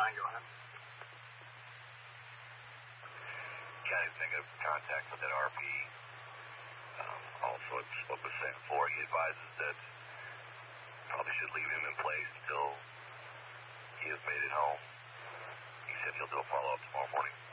Your Honor. County's negative contact with that RP. Also, it's spoke with Sam 4. He advises that probably should leave him in place until he has made it home. He said he'll do a follow-up tomorrow morning.